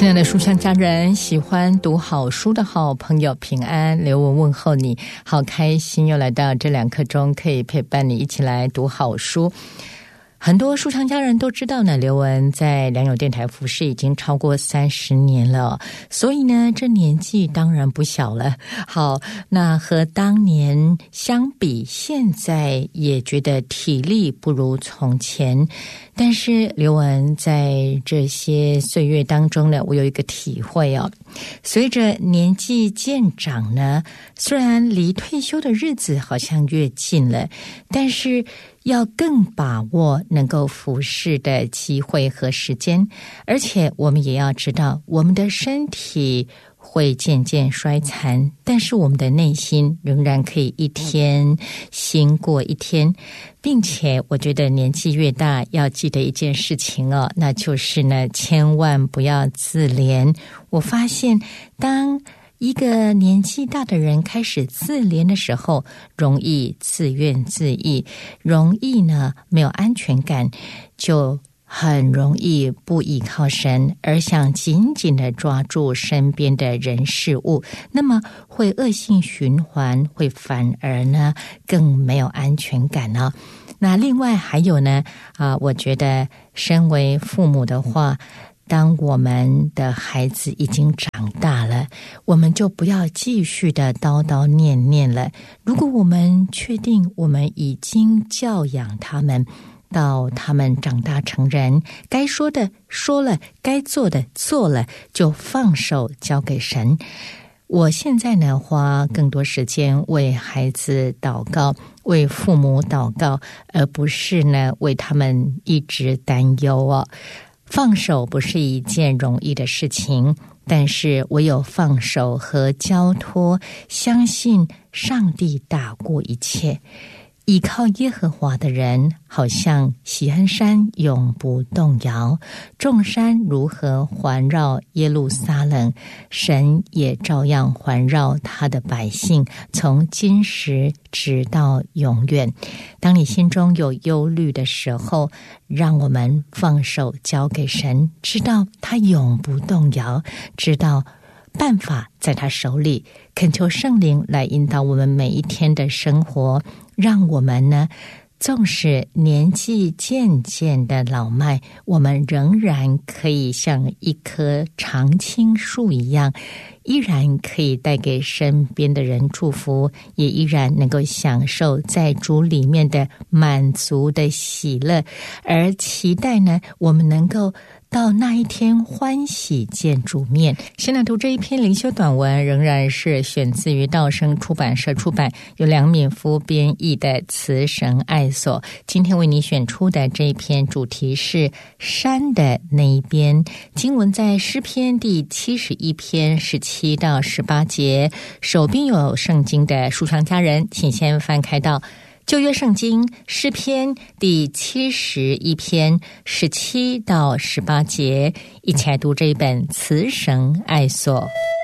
亲爱的书香家人，喜欢读好书的好朋友平安，刘文问候你，好开心又来到这2刻钟，可以陪伴你一起来读好书。很多书香家人都知道呢，刘文在良友电台服侍已经超过30年了，所以呢，这年纪当然不小了。好，那和当年相比，现在也觉得体力不如从前。但是刘文在这些岁月当中呢，我有一个体会哦，随着年纪渐长呢，虽然离退休的日子好像越近了，但是要更把握能够服侍的机会和时间，而且我们也要知道，我们的身体会渐渐衰残，但是我们的内心仍然可以一天新过一天。并且我觉得年纪越大要记得一件事情哦，那就是呢，千万不要自怜。我发现当一个年纪大的人开始自怜的时候，容易自怨自艾，容易呢没有安全感，就很容易不依靠神，而想紧紧地抓住身边的人事物，那么会恶性循环，会反而呢更没有安全感呢。那另外还有呢我觉得身为父母的话，当我们的孩子已经长大了，我们就不要继续的叨叨念念了。如果我们确定我们已经教养他们，到他们长大成人，该说的说了，该做的做了，就放手交给神。我现在呢，花更多时间为孩子祷告，为父母祷告，而不是呢为他们一直担忧哦。放手不是一件容易的事情，但是唯有放手和交托，相信上帝大过一切。倚靠耶和华的人，好像锡安山永不动摇。众山如何环绕耶路撒冷，神也照样环绕他的百姓，从今时直到永远。当你心中有忧虑的时候，让我们放手交给神，知道他永不动摇，知道办法在他手里，恳求圣灵来引导我们每一天的生活，让我们呢，纵使年纪渐渐的老迈，我们仍然可以像一棵常青树一样，依然可以带给身边的人祝福，也依然能够享受在主里面的满足的喜乐，而期待呢，我们能够到那一天欢喜见主面。现在读这一篇灵修短文，仍然是选自于道生出版社出版，由梁敏夫编译的《慈神爱所》。今天为你选出的这一篇主题是山的那一边，经文在诗篇第71篇17到18节。手边有圣经的书香家人，请先翻开到旧约圣经诗篇第71篇17到18节，一起来读这一本慈神爱所。